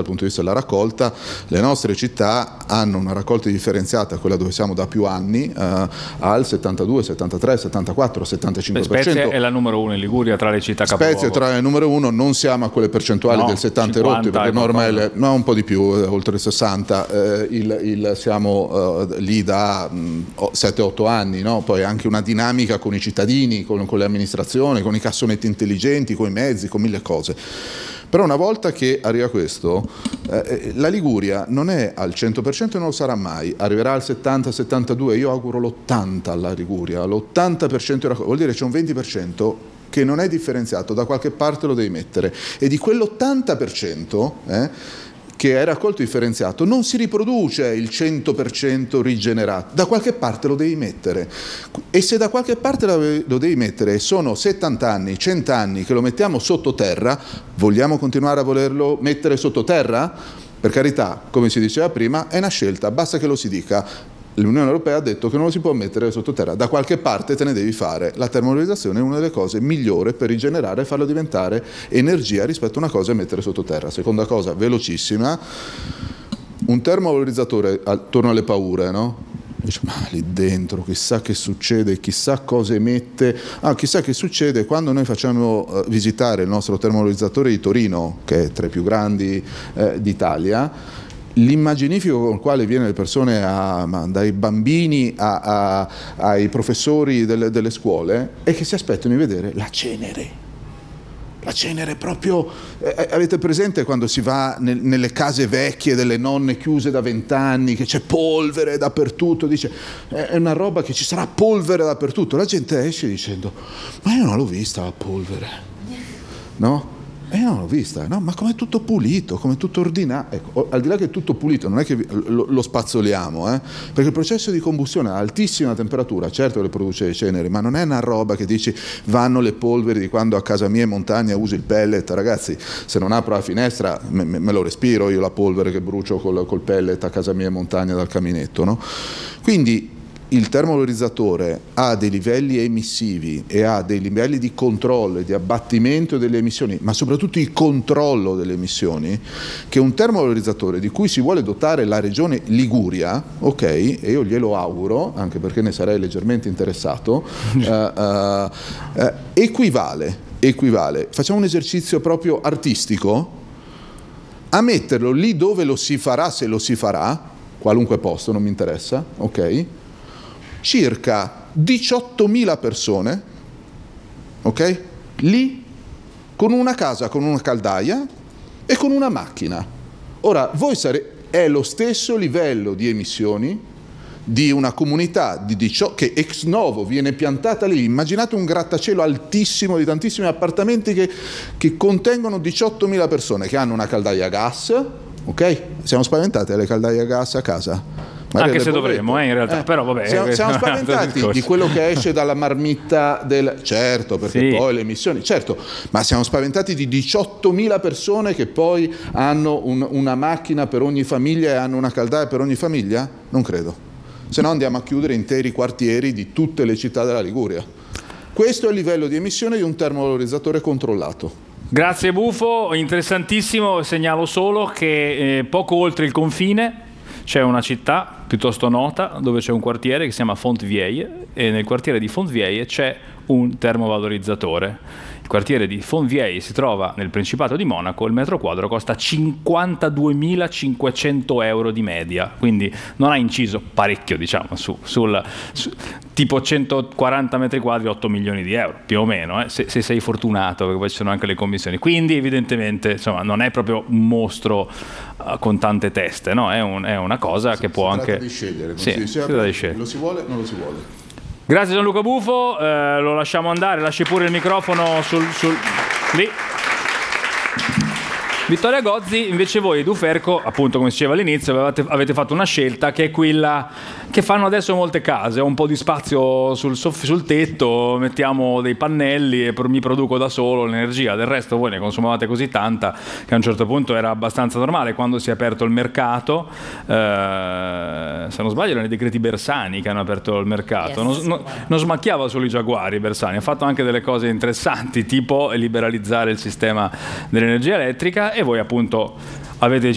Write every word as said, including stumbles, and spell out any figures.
punto di vista della raccolta. Le nostre città hanno una raccolta differenziata, quella dove siamo da più anni, eh, al settantadue, settantatré, settantaquattro, settantacinque per cento. Spezia è la numero uno in Liguria tra le città capoluogo. Spezia tra le numero uno, non siamo a quelle percentuali no, del settanta rotti, perché normale, no, un po' di più, eh, oltre il sessanta, eh, il, il, siamo eh, lì da sette otto anni, no? Poi anche una dinamica con i cittadini, con, con le amministrazioni, con i cassonetti intelligenti, con i mezzi, con mille cose. Però una volta che arriva questo, eh, la Liguria non è al cento per cento e non lo sarà mai, arriverà al settanta settantadue, io auguro l'ottanta alla Liguria, l'ottanta per cento vuol dire c'è un venti per cento che non è differenziato, da qualche parte lo devi mettere, e di quell'ottanta per cento eh, che è raccolto differenziato non si riproduce il cento per cento rigenerato, da qualche parte lo devi mettere, e se da qualche parte lo devi mettere e sono settanta anni, cento anni che lo mettiamo sottoterra, vogliamo continuare a volerlo mettere sottoterra? Per carità, come si diceva prima, è una scelta, basta che lo si dica. L'Unione Europea ha detto che non lo si può mettere sottoterra, da qualche parte te ne devi fare. La termovalorizzazione è una delle cose migliori per rigenerare e farlo diventare energia rispetto a una cosa e mettere sottoterra. Seconda cosa, velocissima, un termovalorizzatore, torno alle paure, no? Dice, ma lì dentro chissà che succede, chissà cosa emette, ah, chissà che succede quando noi facciamo uh, visitare il nostro termovalorizzatore di Torino, che è tra i più grandi eh, d'Italia. L'immaginifico con il quale viene le persone, a, dai bambini a, a, ai professori delle, delle scuole, è che si aspettano di vedere la cenere. La cenere proprio, eh, avete presente quando si va nel, nelle case vecchie delle nonne chiuse da vent'anni, che c'è polvere dappertutto, dice è una roba che ci sarà polvere dappertutto, la gente esce dicendo ma io non l'ho vista la polvere, no? E io non l'ho vista, no? Ma com'è tutto pulito, com'è tutto ordinato. Ecco, al di là che è tutto pulito, non è che lo, lo spazzoliamo, eh? Perché il processo di combustione a altissima temperatura, certo che produce le ceneri, ma non è una roba che dici vanno le polveri di quando a casa mia in montagna uso il pellet. Ragazzi, se non apro la finestra me, me lo respiro io la polvere che brucio col, col pellet a casa mia in montagna dal caminetto, no? Quindi il termovalorizzatore ha dei livelli emissivi e ha dei livelli di controllo e di abbattimento delle emissioni, ma soprattutto il controllo delle emissioni, che un termovalorizzatore di cui si vuole dotare la regione Liguria, ok, e io glielo auguro, anche perché ne sarei leggermente interessato, eh, eh, eh, equivale, equivale, facciamo un esercizio proprio artistico, a metterlo lì dove lo si farà, se lo si farà, qualunque posto, non mi interessa, ok? Circa diciottomila persone, ok? Lì con una casa, con una caldaia e con una macchina. Ora, voi sare- è lo stesso livello di emissioni di una comunità di diciotto, che ex novo viene piantata lì. Immaginate un grattacielo altissimo di tantissimi appartamenti che, che contengono diciottomila persone che hanno una caldaia a gas, ok? Siamo spaventati alle caldaie a gas a casa? Magari anche se dovremmo, eh, in realtà, eh, però vabbè. Siamo, siamo spaventati di quello che esce dalla marmitta del... Certo, perché sì. Poi le emissioni, certo, ma siamo spaventati di diciottomila persone che poi hanno un, una macchina per ogni famiglia e hanno una caldaia per ogni famiglia? Non credo. Se no andiamo a chiudere interi quartieri di tutte le città della Liguria. Questo è il livello di emissione di un termovalorizzatore controllato. Grazie Bufo, interessantissimo. Segnalo solo che eh, poco oltre il confine c'è una città piuttosto nota dove c'è un quartiere che si chiama Fontvieille, e nel quartiere di Fontvieille c'è un termovalorizzatore. Il quartiere di Fontvieille si trova nel Principato di Monaco, il metro quadro costa cinquantaduemilacinquecento euro di media, quindi non ha inciso parecchio, diciamo, su, sul su, tipo centoquaranta metri quadri, otto milioni di euro, più o meno, eh, se, se sei fortunato, perché poi ci sono anche le commissioni. Quindi evidentemente, insomma, non è proprio un mostro uh, con tante teste, no? È, un, è una cosa si, che può si anche... Di scegliere, sì, si, si si di scegliere. Lo si vuole o non lo si vuole? Grazie Gianluca Bufo, eh, lo lasciamo andare, lasci pure il microfono sul, sul lì. Vittoria Gozzi, invece voi di Uferco, appunto come si diceva all'inizio, avete, avete fatto una scelta che è quella che fanno adesso molte case: ho un po' di spazio sul, sul tetto, mettiamo dei pannelli e mi produco da solo l'energia, del resto voi ne consumavate così tanta che a un certo punto era abbastanza normale. Quando si è aperto il mercato, eh, se non sbaglio erano i decreti Bersani che hanno aperto il mercato, non, non, non smacchiava solo i giaguari Bersani, ha fatto anche delle cose interessanti, tipo liberalizzare il sistema dell'energia elettrica, e voi appunto avete